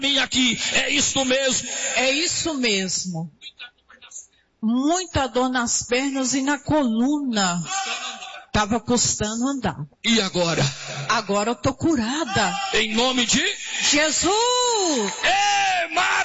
mim aqui, é isto mesmo. É isso mesmo. Muita dor nas pernas e na coluna. Tava custando andar. E agora? Agora eu tô curada. Em nome de Jesus!